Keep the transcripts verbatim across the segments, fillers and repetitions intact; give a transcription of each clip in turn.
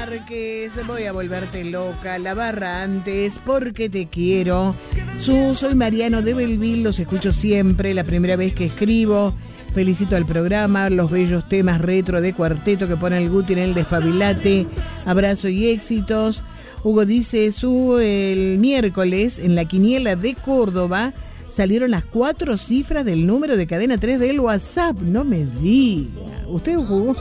Márquez, voy a volverte loca, la barra antes, porque te quiero. Su, soy Mariano de Belville, los escucho siempre, la primera vez que escribo. Felicito al programa, los bellos temas retro de cuarteto que pone el Guti en el despabilate. Abrazo y éxitos. Hugo dice, su el miércoles en la quiniela de Córdoba salieron las cuatro cifras del número de cadena tres del WhatsApp. No me diga. ¿Usted jugó?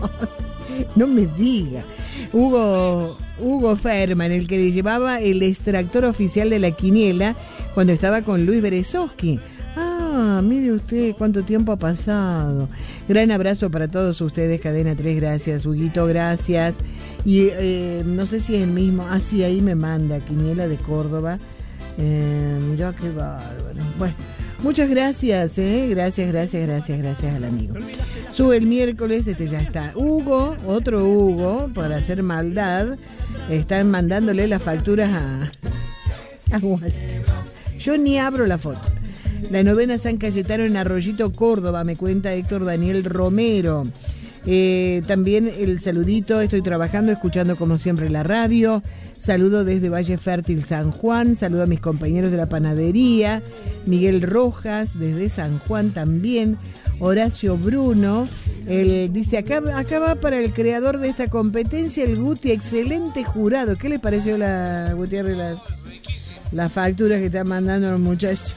No me diga. Hugo, Hugo Ferman, el que le llevaba el extractor oficial de la quiniela cuando estaba con Luis Berezovsky. Ah, mire usted cuánto tiempo ha pasado. Gran abrazo para todos ustedes, Cadena tres, gracias. Huguito, gracias. Y eh, no sé si es el mismo. Ah, sí, ahí me manda, quiniela de Córdoba. Eh, mirá qué bárbaro. Bueno, muchas gracias, eh. Gracias, gracias, gracias, gracias al amigo. Sube el miércoles, este ya está. Hugo, otro Hugo, para hacer maldad, están mandándole las facturas a, a Walter. Yo ni abro la foto. La novena San Cayetano en Arroyito, Córdoba, me cuenta Héctor Daniel Romero. Eh, también el saludito, estoy trabajando, escuchando como siempre la radio. Saludo desde Valle Fértil, San Juan. Saludo a mis compañeros de la panadería. Miguel Rojas, desde San Juan también. Horacio Bruno, el, dice, acá, acá va para el creador de esta competencia, el Guti, excelente jurado. ¿Qué le pareció la Gutiérrez, las, las facturas que están mandando los muchachos?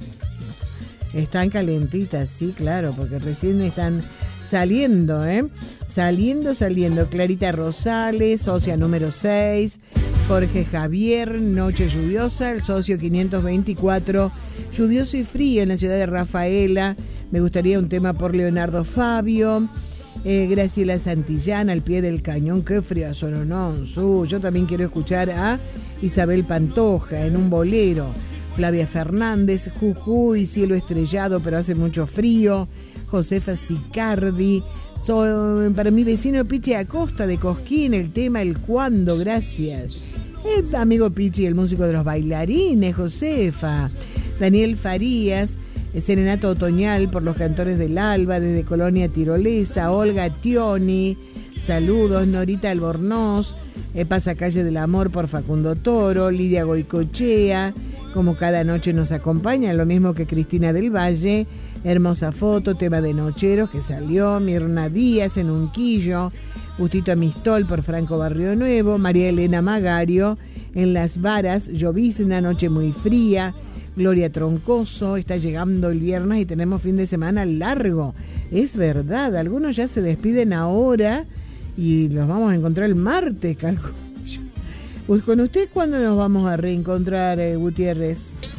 Están calentitas, sí, claro, porque recién están saliendo, ¿eh? Saliendo, saliendo. Clarita Rosales, socia número seis. Jorge Javier, noche lluviosa. El socio quinientos veinticuatro, lluvioso y frío en la ciudad de Rafaela. Me gustaría un tema por Leonardo Fabio. Eh, Graciela Santillán, al pie del cañón. Qué frío sonó, no. Su, yo también quiero escuchar a Isabel Pantoja en un bolero. Flavia Fernández, Jujuy, cielo estrellado, pero hace mucho frío. Josefa Sicardi, soy para mi vecino Pichi Acosta de Cosquín, el tema El Cuándo, gracias. El amigo Pichi, el músico de los bailarines, Josefa. Daniel Farías, serenato otoñal por los cantores del Alba, desde Colonia Tirolesa. Olga Tioni, saludos. Norita Albornoz, eh, Pasacalle del Amor por Facundo Toro. Lidia Goicochea, como cada noche nos acompaña, lo mismo que Cristina del Valle. Hermosa foto, tema de Nocheros que salió. Mirna Díaz en Unquillo. Gustito Amistol por Franco Barrio Nuevo. María Elena Magario en Las Varas. Llovizna, noche muy fría. Gloria Troncoso, está llegando el viernes y tenemos fin de semana largo. Es verdad, algunos ya se despiden ahora y los vamos a encontrar el martes, calculo. Pues con usted, ¿cuándo nos vamos a reencontrar, eh, Gutiérrez?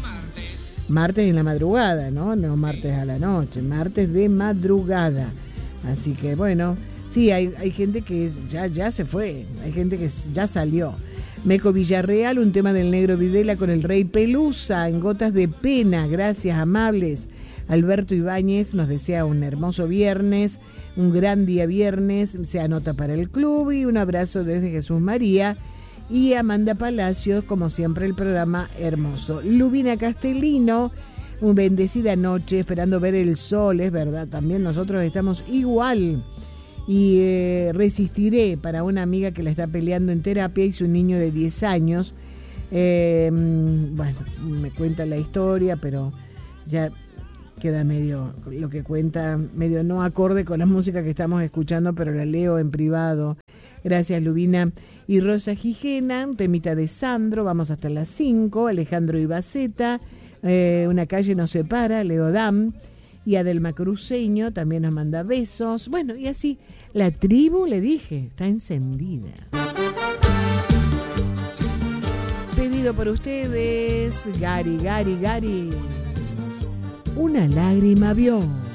Martes en la madrugada, ¿no? No martes a la noche, martes de madrugada. Así que bueno, sí, hay, hay gente que ya, ya se fue, hay gente que ya salió. Meco Villarreal, un tema del Negro Videla con el Rey Pelusa, en Gotas de Pena, gracias, amables. Alberto Ibáñez nos desea un hermoso viernes, un gran día viernes, se anota para el club y un abrazo desde Jesús María. Y Amanda Palacios, como siempre, el programa hermoso. Lubina Castellino, una bendecida noche, esperando ver el sol, es verdad, también nosotros estamos igual. Y eh, resistiré para una amiga que la está peleando en terapia y su niño de diez años. Eh, bueno, me cuenta la historia, pero ya queda medio, lo que cuenta, medio no acorde con la música que estamos escuchando, pero la leo en privado. Gracias, Lubina. Y Rosa Gijena, un temita de Sandro, vamos hasta las cinco. Alejandro Ibaceta, eh, Una calle nos separa, Leodam. Y Adelma Cruceño también nos manda besos. Bueno, y así, la tribu, le dije, está encendida. Pedido por ustedes, Gary, Gary, Gary. Una lágrima vio.